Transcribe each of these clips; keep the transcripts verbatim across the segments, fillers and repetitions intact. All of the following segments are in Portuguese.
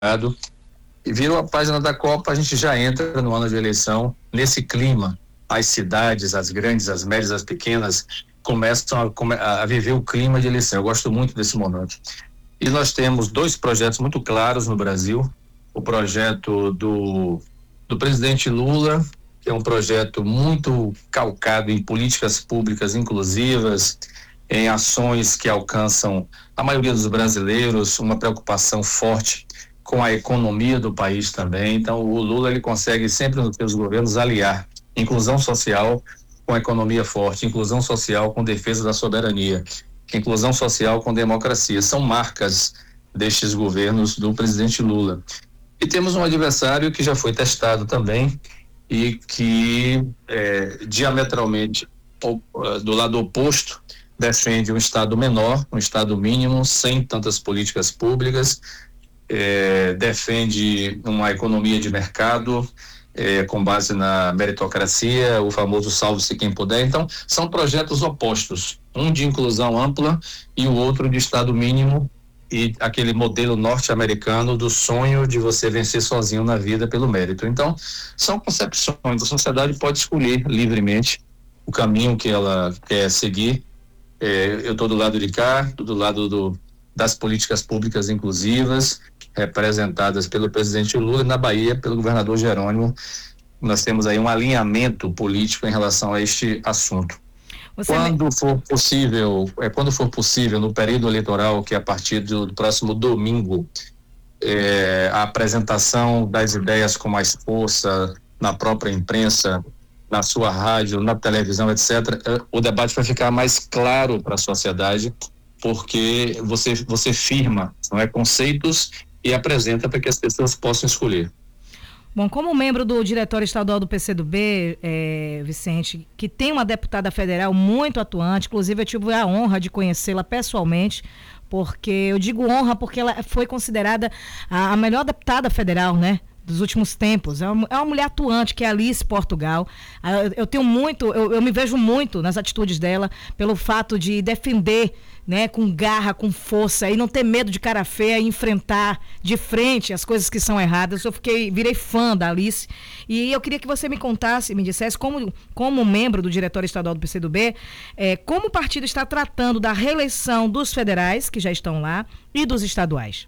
E virou a página da Copa, a gente já entra no ano de eleição, nesse clima. As cidades, as grandes, as médias, as pequenas, começam a, a viver o clima de eleição. Eu gosto muito desse momento. E nós temos dois projetos muito claros no Brasil. O projeto do, do presidente Lula, que é um projeto muito calcado em políticas públicas inclusivas, em ações que alcançam a maioria dos brasileiros, uma preocupação forte com a economia do país também. Então, o Lula, ele consegue sempre nos seus governos aliar inclusão social com economia forte, inclusão social com defesa da soberania, inclusão social com democracia. São marcas destes governos do presidente Lula. E temos um adversário que já foi testado também e que é, diametralmente do lado oposto defende um Estado menor, um Estado mínimo, sem tantas políticas públicas, é, defende uma economia de mercado é, com base na meritocracia, o famoso salve-se quem puder. Então, são projetos opostos, um de inclusão ampla e o outro de Estado mínimo, e aquele modelo norte-americano do sonho de você vencer sozinho na vida pelo mérito. Então, são concepções, a sociedade pode escolher livremente o caminho que ela quer seguir. É, eu estou do lado de cá, do lado do, das políticas públicas inclusivas, representadas pelo presidente Lula, e na Bahia pelo governador Jerônimo. Nós temos aí um alinhamento político em relação a este assunto. Você quando me... for possível, é, quando for possível, no período eleitoral, que é a partir do, do próximo domingo, é, a apresentação das ideias com mais força na própria imprensa, na sua rádio, na televisão, etcétera, o debate vai ficar mais claro para a sociedade, porque você, você firma, não é, conceitos e apresenta para que as pessoas possam escolher. Bom, como membro do Diretório Estadual do P C do B, é, Vicente, que tem uma deputada federal muito atuante, inclusive eu tive a honra de conhecê-la pessoalmente, porque eu digo honra porque ela foi considerada a, a melhor deputada federal, né? Dos últimos tempos. É uma, é uma mulher atuante, que é Alice Portugal. Eu, eu tenho muito, eu, eu me vejo muito nas atitudes dela, pelo fato de defender, né, com garra, com força, e não ter medo de cara feia e enfrentar de frente as coisas que são erradas. Eu fiquei, virei fã da Alice, e eu queria que você me contasse, me dissesse, como, como membro do Diretório Estadual do P C do B, é, como o partido está tratando da reeleição dos federais, que já estão lá, e dos estaduais.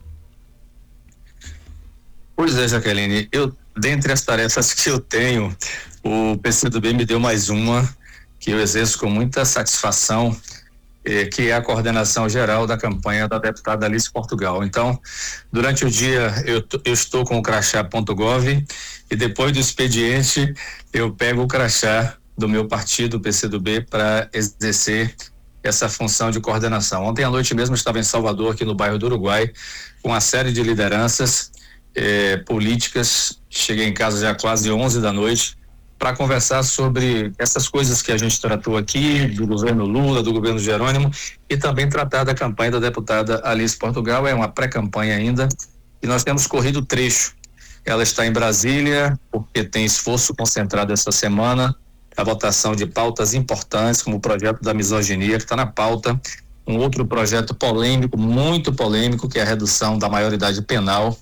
Pois é, Jaqueline, eu, dentre as tarefas que eu tenho, o P C do B me deu mais uma que eu exerço com muita satisfação, eh, que é a coordenação geral da campanha da deputada Alice Portugal. Então, durante o dia eu, eu estou com o crachá ponto gov e depois do expediente eu pego o crachá do meu partido, P C do B, para exercer essa função de coordenação. Ontem à noite mesmo eu estava em Salvador, aqui no bairro do Uruguai, com uma série de lideranças Eh, políticas. Cheguei em casa já quase onze da noite para conversar sobre essas coisas que a gente tratou aqui, do governo Lula, do governo Jerônimo, e também tratar da campanha da deputada Alice Portugal. É uma pré-campanha ainda e nós temos corrido trecho. Ela está em Brasília porque tem esforço concentrado essa semana, a votação de pautas importantes, como o projeto da misoginia, que está na pauta, um outro projeto polêmico, muito polêmico, que é a redução da maioridade penal.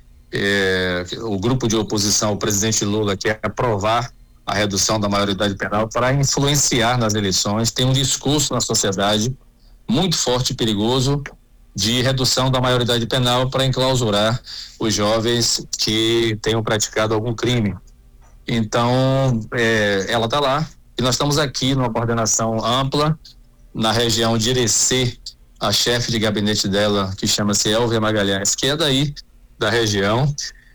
É, o grupo de oposição ao presidente Lula quer aprovar a redução da maioridade penal para influenciar nas eleições. Tem um discurso na sociedade muito forte e perigoso de redução da maioridade penal para enclausurar os jovens que tenham praticado algum crime. Então, é, ela está lá e nós estamos aqui numa coordenação ampla na região de Irecê. A chefe de gabinete dela, que chama-se Elvia Magalhães, que é daí da região,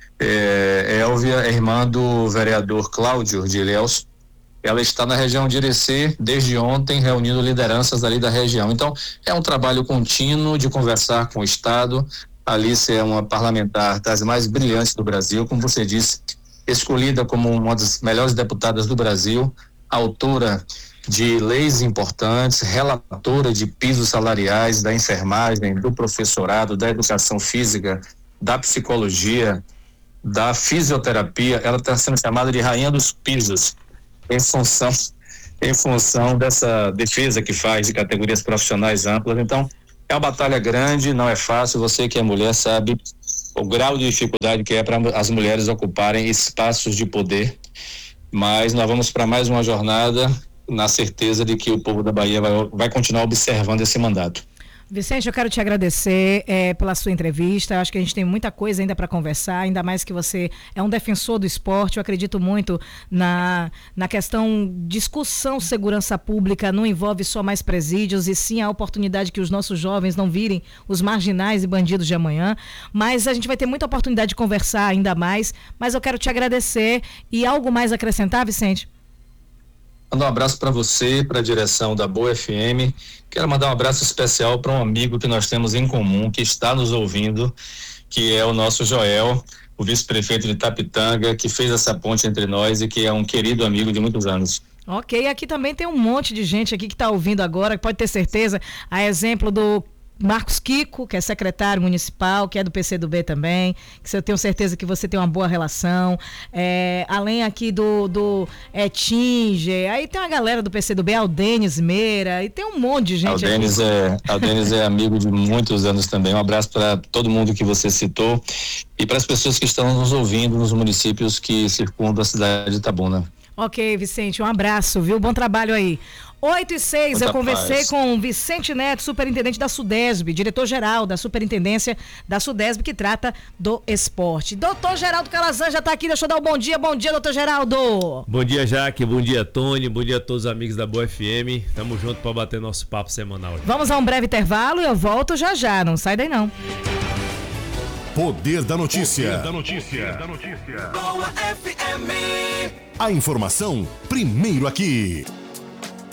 é, Elvia é irmã do vereador Cláudio de Ilhéus. Ela está na região de Irecê desde ontem, reunindo lideranças ali da região. Então, é um trabalho contínuo de conversar com o Estado. A Alice é uma parlamentar das mais brilhantes do Brasil, como você disse, escolhida como uma das melhores deputadas do Brasil, autora de leis importantes, relatora de pisos salariais da enfermagem, do professorado, da educação física, da psicologia, da fisioterapia. Ela está sendo chamada de rainha dos pisos em função, em função dessa defesa que faz de categorias profissionais amplas. Então, é uma batalha grande, não é fácil, você que é mulher sabe o grau de dificuldade que é para as mulheres ocuparem espaços de poder, mas nós vamos para mais uma jornada na certeza de que o povo da Bahia vai, vai continuar observando esse mandato. Vicente, eu quero te agradecer é, pela sua entrevista. Eu acho que a gente tem muita coisa ainda para conversar, ainda mais que você é um defensor do esporte. Eu acredito muito na, na questão discussão segurança pública, não envolve só mais presídios, e sim a oportunidade que os nossos jovens não virem os marginais e bandidos de amanhã. Mas a gente vai ter muita oportunidade de conversar ainda mais, mas eu quero te agradecer. E algo mais a acrescentar, Vicente? Manda um abraço para você, para a direção da Boa F M. Quero mandar um abraço especial para um amigo que nós temos em comum, que está nos ouvindo, que é o nosso Joel, o vice-prefeito de Itapitanga, que fez essa ponte entre nós e que é um querido amigo de muitos anos. Ok, aqui também tem um monte de gente aqui que está ouvindo agora, que pode ter certeza, a exemplo do Marcos Kiko, que é secretário municipal, que é do P C do B também, que eu tenho certeza que você tem uma boa relação, é, além aqui do, do é, Tinge, aí tem uma galera do P C do B, Aldenis Meira, e tem um monte de gente Aldenis aqui. É, Aldenis é amigo de muitos anos também. Um abraço para todo mundo que você citou e para as pessoas que estão nos ouvindo nos municípios que circundam a cidade de Itabuna. Ok, Vicente, um abraço, viu? Bom trabalho aí. oito e seis, eu conversei paz. com Vicente Neto, superintendente da SUDESB, diretor-geral da Superintendência da SUDESB, que trata do esporte. Doutor Geraldo Calazan já está aqui, deixa eu dar um bom dia. Bom dia, doutor Geraldo. Bom dia, Jaque, bom dia, Tony, bom dia a todos os amigos da Boa F M. Tamo junto para bater nosso papo semanal. Vamos a um breve intervalo e eu volto já já, não sai daí não. Poder da notícia. Poder da notícia. Boa F M. A informação primeiro aqui.